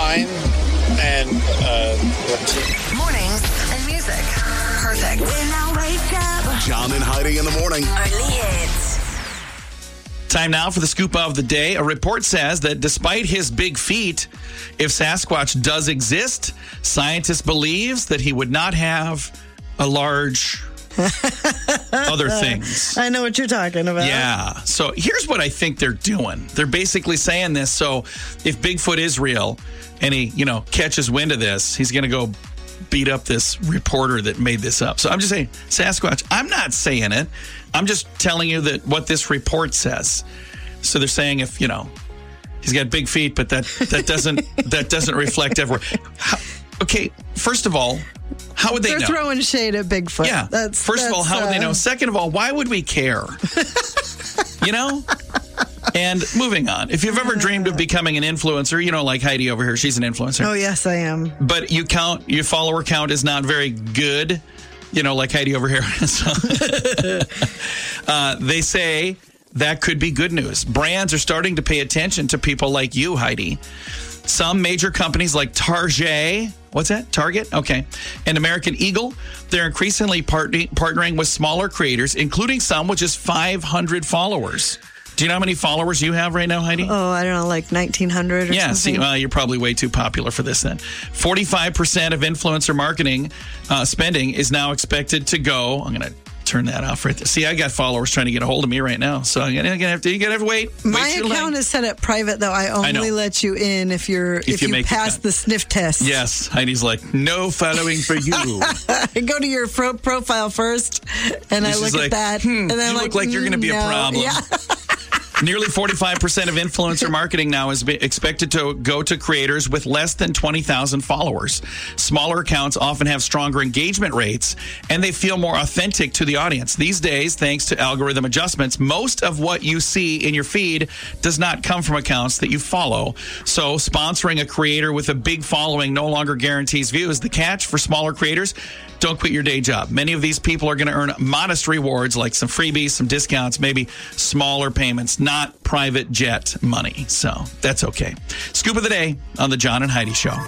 fine. And Mornings and music. Perfect. When I wake up. John and Heidi in the morning. Only hits. Time now for the scoop of the day. A report says that despite his big feet, if Sasquatch does exist, scientists believes that he would not have a large other things. I know what you're talking about. Yeah. So here's what I think they're doing. They're basically saying this. So if Bigfoot is real and he, catches wind of this, he's going to go beat up this reporter that made this up. So I'm just saying, Sasquatch, I'm not saying it. I'm just telling you that what this report says. So they're saying if, he's got big feet, but that doesn't reflect everywhere. Okay, first of all, how would they know? They're throwing shade at Bigfoot. Yeah. First of all, how would they know? Second of all, why would we care? And moving on. If you've ever dreamed of becoming an influencer, like Heidi over here, she's an influencer. Oh, yes, I am. But your follower count is not very good, like Heidi over here. So, they say that could be good news. Brands are starting to pay attention to people like you, Heidi. Some major companies like Target, what's that? Target? Okay. And American Eagle, they're increasingly partnering with smaller creators, including some with just 500 followers. Do you know how many followers you have right now, Heidi? Oh, I don't know, like 1,900 or something. Yeah, see, well, you're probably way too popular for this then. 45% of influencer marketing spending is now expected to go. I'm going to turn that off right there. See, I got followers trying to get a hold of me right now, so you're gonna have to wait. My account is set up private, though. I only let you in if you pass the sniff test. Yes, Heidi's like, no following for you. I go to your profile first, and I look at that, and then you look like you're going to be a problem. Yeah. Nearly 45% of influencer marketing now is expected to go to creators with less than 20,000 followers. Smaller accounts often have stronger engagement rates, and they feel more authentic to the audience. These days, thanks to algorithm adjustments, most of what you see in your feed does not come from accounts that you follow. So sponsoring a creator with a big following no longer guarantees views. The catch for smaller creators: don't quit your day job. Many of these people are going to earn modest rewards like some freebies, some discounts, maybe smaller payments, not private jet money. So that's okay. Scoop of the day on the John and Heidi Show.